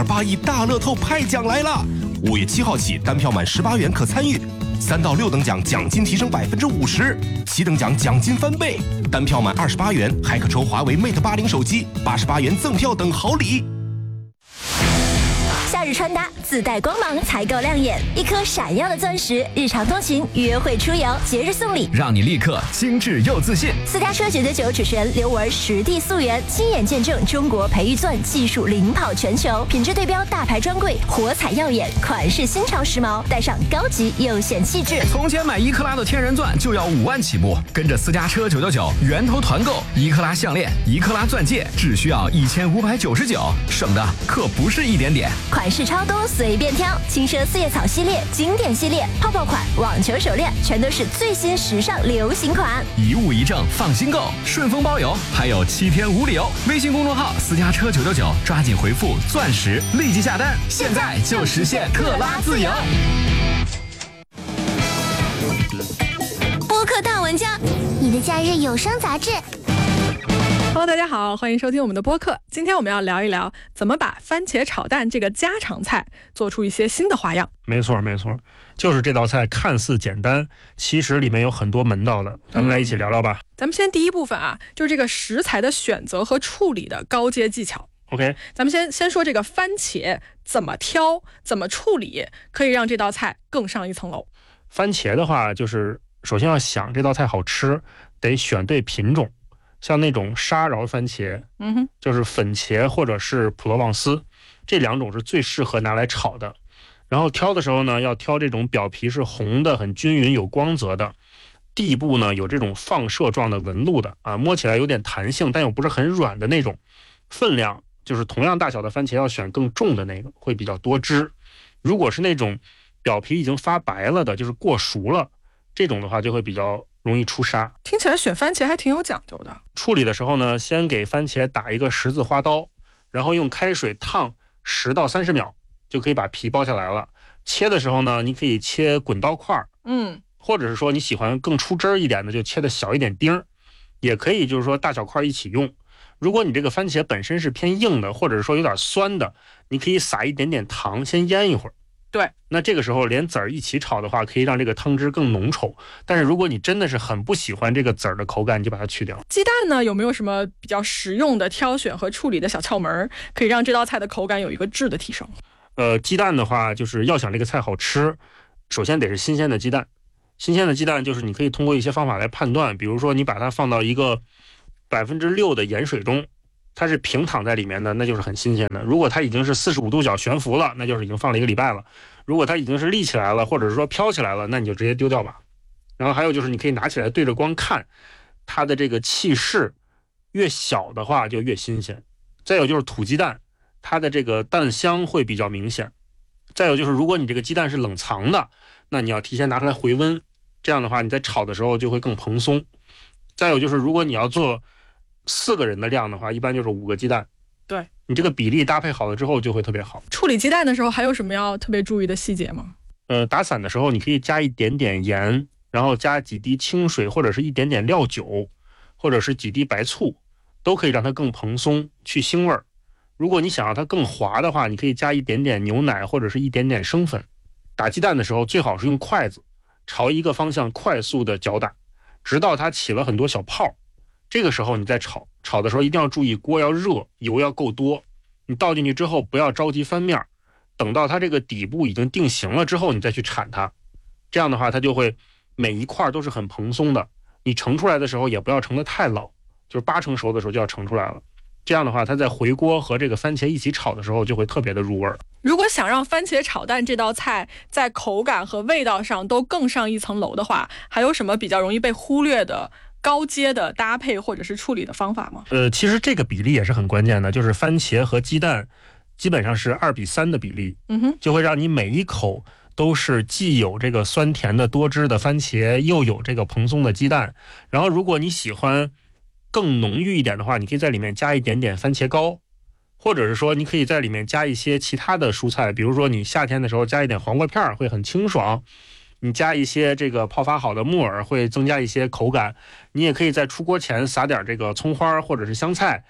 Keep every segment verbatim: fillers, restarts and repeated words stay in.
点八亿大乐透派奖来了！五月七号起，单票满十八元可参与。三到六等奖奖金提升百分之五十，七等奖奖金翻倍。单票满二十八元还可抽华为 Mate 八零手机，八十八元赠票等好礼。 夏日穿搭自带光芒才够亮眼，一颗闪耀的钻石，日常通勤、约会出游、节日送礼， 让你立刻精致又自信。 私家车九九九主持人刘雯实地溯源，亲眼见证中国培育钻技术领跑全球，品质对标大牌专柜，火彩耀眼，款式新潮时髦，带上高级又显气质。 从前买一克拉的天然钻就要五万起步，跟着私家车九九九源头团购，一克拉项链、一克拉钻戒只需要一千五百九十九，省的可不是一点点。 款式超多，随便挑，轻奢四叶草系列、经典系列、泡泡款、网球手链，全都是最新时尚流行款。 一物一证，放心购，顺丰包邮，还有七天无理由。微信公众号私家车九九九，抓紧回复钻石，立即下单，现在就实现克拉自由。 播客大玩家， 你的假日有声杂志。 Hello， 大家好，欢迎收听我们的播客。今天我们要聊一聊怎么把番茄炒蛋这个家常菜做出一些新的花样。 没错没错，就是这道菜看似简单，其实里面有很多门道的。咱们来一起聊聊吧。 嗯、咱们先第一部分啊，就是这个食材的选择和处理的高阶技巧。 OK， 咱们先先说这个番茄怎么挑、怎么处理，可以让这道菜更上一层楼。 番茄的话，就是首先要想这道菜好吃，得选对品种。像那种沙饶番茄， 嗯哼， 就是粉茄或者是普罗旺斯，这两种是最适合拿来炒的。然后挑的时候呢，要挑这种表皮是红的、很均匀、有光泽的，地部呢有这种放射状的纹路的啊，摸起来有点弹性，但又不是很软的那种。分量就是同样大小的番茄要选更重的那个，会比较多汁。如果是那种表皮已经发白了的，就是过熟了，这种的话就会比较容易出沙。 听起来选番茄还挺有讲究的。 处理的时候呢，先给番茄打一个十字花刀，然后用开水烫十到三十秒，就可以把皮剥下来了。切的时候呢，你可以切滚刀块， 嗯， 或者是说你喜欢更出汁儿一点的，就切的小一点丁，也可以就是说大小块一起用。如果你这个番茄本身是偏硬的，或者是说有点酸的，你可以撒一点点糖，先腌一会儿。 对， 那这个时候连籽儿一起炒的话，可以让这个汤汁更浓稠。但是如果你真的是很不喜欢这个籽儿的口感，你就把它去掉。 鸡蛋呢，有没有什么比较实用的挑选和处理的小窍门，可以让这道菜的口感有一个质的提升？ 呃，鸡蛋的话，就是要想这个菜好吃，首先得是新鲜的鸡蛋。新鲜的鸡蛋就是你可以通过一些方法来判断，比如说你把它放到一个百分之六的盐水中，它是平躺在里面的，那就是很新鲜的。如果它已经是四十五度角悬浮了，那就是已经放了一个礼拜了。如果它已经是立起来了，或者是说飘起来了，那你就直接丢掉吧。然后还有就是你可以拿起来对着光看，它的这个气势越小的话就越新鲜。再有就是土鸡蛋，它的这个蛋香会比较明显。再有就是如果你这个鸡蛋是冷藏的，那你要提前拿出来回温，这样的话你在炒的时候就会更蓬松。再有就是如果你要做四个人的量的话，一般就是五个鸡蛋。 对， 你这个比例搭配好了之后就会特别好。 处理鸡蛋的时候还有什么要特别注意的细节吗？ 呃，打散的时候你可以加一点点盐，然后加几滴清水，或者是一点点料酒，或者是几滴白醋，都可以让它更蓬松，去腥味儿。如果你想让它更滑的话，你可以加一点点牛奶或者是一点点生粉。打鸡蛋的时候最好是用筷子朝一个方向快速的搅打，直到它起了很多小泡。这个时候你再炒，炒的时候一定要注意锅要热，油要够多。你倒进去之后不要着急翻面，等到它这个底部已经定型了之后，你再去铲它。这样的话它就会每一块都是很蓬松的。你盛出来的时候也不要盛得太老，就是八成熟的时候就要盛出来了。这样的话它在回锅和这个番茄一起炒的时候就会特别的入味儿。 如果想让番茄炒蛋这道菜在口感和味道上都更上一层楼的话，还有什么比较容易被忽略的高阶的搭配或者是处理的方法吗？ 呃，其实这个比例也是很关键的，就是番茄和鸡蛋基本上是二比三的比例， 嗯哼， 就会让你每一口都是既有这个酸甜的多汁的番茄，又有这个蓬松的鸡蛋。然后如果你喜欢更浓郁一点的话，你可以在里面加一点点番茄膏，或者是说你可以在里面加一些其他的蔬菜，比如说你夏天的时候加一点黄瓜片会很清爽，你加一些这个泡发好的木耳会增加一些口感。你也可以在出锅前撒点这个葱花或者是香菜，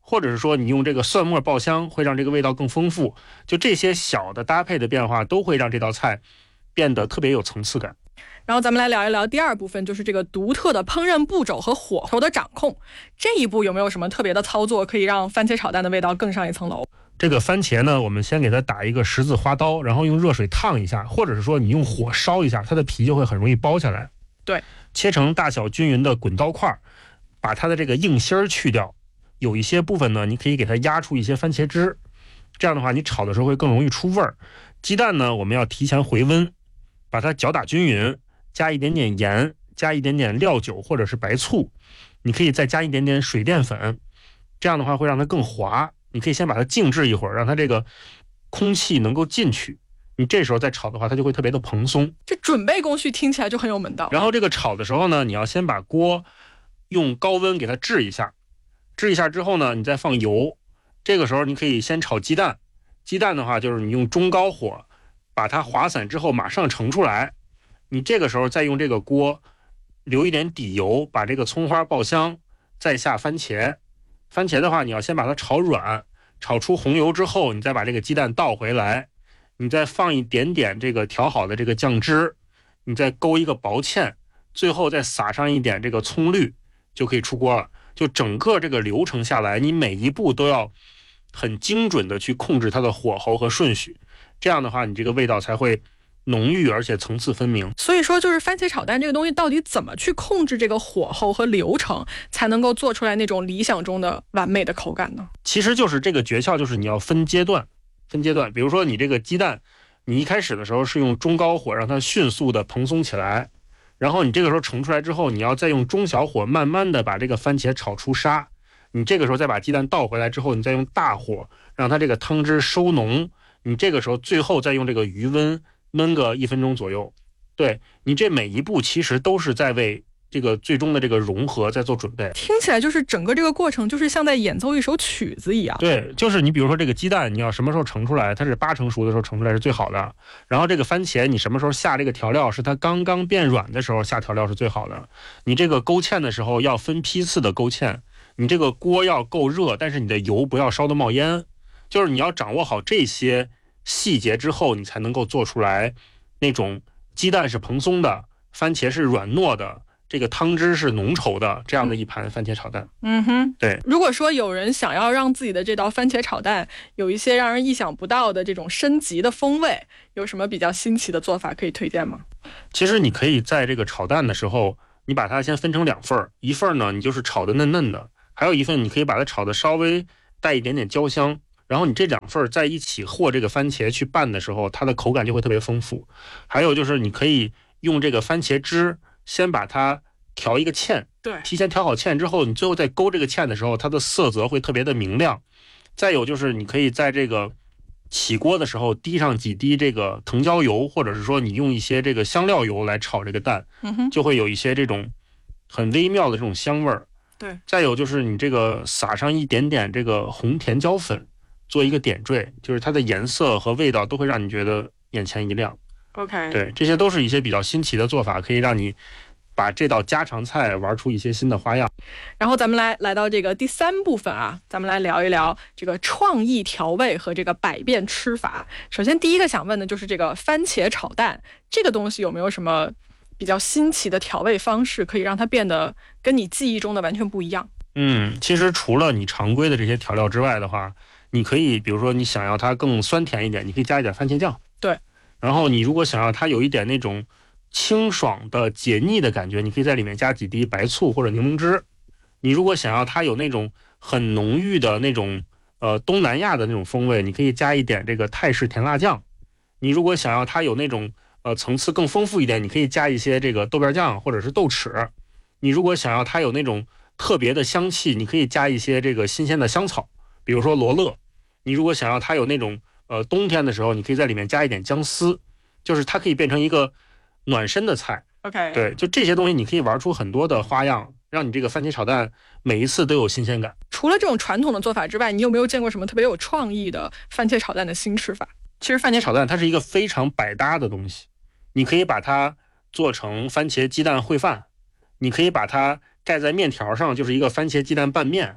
或者是说你用这个蒜末爆香会让这个味道更丰富，就这些小的搭配的变化都会让这道菜变得特别有层次感。 然后咱们来聊一聊第二部分，就是这个独特的烹饪步骤和火候的掌控。这一步有没有什么特别的操作可以让番茄炒蛋的味道更上一层楼？ 这个番茄呢，我们先给它打一个十字花刀，然后用热水烫一下，或者是说你用火烧一下，它的皮就会很容易剥下来。 对， 切成大小均匀的滚刀块，把它的这个硬芯儿去掉。有一些部分呢，你可以给它压出一些番茄汁，这样的话你炒的时候会更容易出味儿。鸡蛋呢，我们要提前回温，把它搅打均匀，加一点点盐，加一点点料酒或者是白醋，你可以再加一点点水淀粉，这样的话会让它更滑。你可以先把它静置一会儿，让它这个空气能够进去，你这时候再炒的话，它就会特别的蓬松。 这准备工序听起来就很有门道。 然后这个炒的时候呢，你要先把锅用高温给它炙一下，炙一下之后呢，你再放油。这个时候你可以先炒鸡蛋，鸡蛋的话就是你用中高火把它滑散之后马上盛出来，你这个时候再用这个锅留一点底油，把这个葱花爆香，再下番茄。番茄的话你要先把它炒软，炒出红油之后，你再把这个鸡蛋倒回来，你再放一点点这个调好的这个酱汁，你再勾一个薄芡，最后再撒上一点这个葱绿，就可以出锅了。就整个这个流程下来，你每一步都要很精准的去控制它的火候和顺序，这样的话你这个味道才会浓郁而且层次分明。 所以说就是番茄炒蛋这个东西到底怎么去控制这个火候和流程，才能够做出来那种理想中的完美的口感呢？ 其实就是这个诀窍，就是你要分阶段分阶段。比如说你这个鸡蛋，你一开始的时候是用中高火让它迅速的蓬松起来，然后你这个时候盛出来之后，你要再用中小火慢慢的把这个番茄炒出沙，你这个时候再把鸡蛋倒回来之后，你再用大火让它这个汤汁收浓，你这个时候最后再用这个余温焖个一分钟左右。对，你这每一步其实都是在为这个最终的这个融合在做准备。 听起来就是整个这个过程就是像在演奏一首曲子一样。 对，就是你比如说这个鸡蛋你要什么时候盛出来，它是八成熟的时候盛出来是最好的，然后这个番茄你什么时候下这个调料，是它刚刚变软的时候下调料是最好的。你这个勾芡的时候要分批次的勾芡，你这个锅要够热，但是你的油不要烧得冒烟，就是你要掌握好这些细节之后，你才能够做出来那种鸡蛋是蓬松的，番茄是软糯的，这个汤汁是浓稠的，这样的一盘番茄炒蛋。 嗯哼， 对。 如果说有人想要让自己的这道番茄炒蛋有一些让人意想不到的这种升级的风味，有什么比较新奇的做法可以推荐吗？ 其实你可以在这个炒蛋的时候，你把它先分成两份，一份呢你就是炒的嫩嫩的，还有一份你可以把它炒的稍微带一点点焦香，然后你这两份在一起和这个番茄去拌的时候，它的口感就会特别丰富。还有就是你可以用这个番茄汁先把它调一个芡， 对， 提前调好芡之后，你最后再勾这个芡的时候，它的色泽会特别的明亮。再有就是你可以在这个起锅的时候滴上几滴这个藤椒油，或者是说你用一些这个香料油来炒这个蛋， 嗯哼， 就会有一些这种很微妙的这种香味儿。 对， 再有就是你这个撒上一点点这个红甜椒粉，做一个点缀，就是它的颜色和味道都会让你觉得眼前一亮。 OK， 对，这些都是一些比较新奇的做法，可以让你把这道家常菜玩出一些新的花样。 然后咱们来来到这个第三部分啊，咱们来聊一聊这个创意调味和这个百变吃法。首先第一个想问的就是这个番茄炒蛋这个东西有没有什么比较新奇的调味方式，可以让它变得跟你记忆中的完全不一样？ 嗯，其实除了你常规的这些调料之外的话，你可以比如说你想要它更酸甜一点，你可以加一点番茄酱。 对， 然后你如果想要它有一点那种清爽的解腻的感觉，你可以在里面加几滴白醋或者柠檬汁。你如果想要它有那种很浓郁的那种呃东南亚的那种风味，你可以加一点这个泰式甜辣酱。你如果想要它有那种呃层次更丰富一点，你可以加一些这个豆瓣酱或者是豆豉。你如果想要它有那种特别的香气，你可以加一些这个新鲜的香草，比如说罗勒。你如果想要它有那种呃冬天的时候，你可以在里面加一点姜丝，就是它可以变成一个暖身的菜。 OK， 对，就这些东西你可以玩出很多的花样，让你这个番茄炒蛋每一次都有新鲜感。 除了这种传统的做法之外，你有没有见过什么特别有创意的番茄炒蛋的新吃法？ 其实番茄炒蛋它是一个非常百搭的东西，你可以把它做成番茄鸡蛋烩饭，你可以把它盖在面条上，就是一个番茄鸡蛋拌面，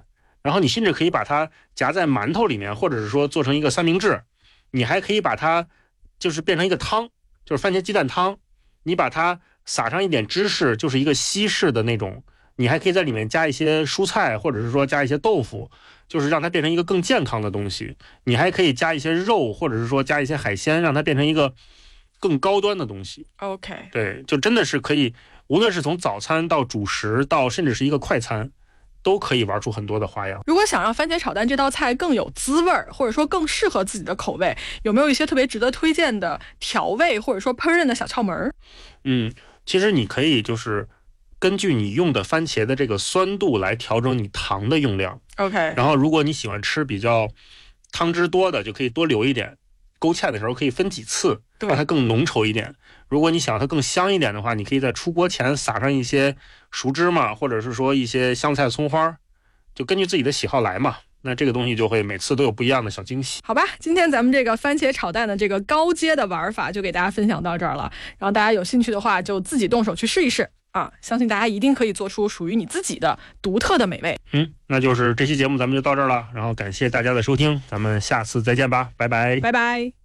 然后你甚至可以把它夹在馒头里面，或者是说做成一个三明治。你还可以把它就是变成一个汤，就是番茄鸡蛋汤，你把它撒上一点芝士，就是一个西式的那种。你还可以在里面加一些蔬菜，或者是说加一些豆腐，就是让它变成一个更健康的东西。你还可以加一些肉，或者是说加一些海鲜，让它变成一个更高端的东西。 OK， 对，就真的是可以，无论是从早餐到主食到甚至是一个快餐，都可以玩出很多的花样。 如果想让番茄炒蛋这道菜更有滋味儿，或者说更适合自己的口味，有没有一些特别值得推荐的调味或者说烹饪的小窍门？ 嗯，其实你可以就是根据你用的番茄的这个酸度来调整你糖的用量。 OK， 然后如果你喜欢吃比较汤汁多的，就可以多留一点，勾芡的时候可以分几次，让它更浓稠一点。如果你想它更香一点的话，你可以在出锅前撒上一些熟芝麻，或者是说一些香菜葱花，就根据自己的喜好来嘛。那这个东西就会每次都有不一样的小惊喜。 好吧，今天咱们这个番茄炒蛋的这个高阶的玩法就给大家分享到这儿了，然后大家有兴趣的话就自己动手去试一试啊，相信大家一定可以做出属于你自己的独特的美味。 嗯，那就是这期节目咱们就到这儿了，然后感谢大家的收听，咱们下次再见吧，拜拜， 拜拜。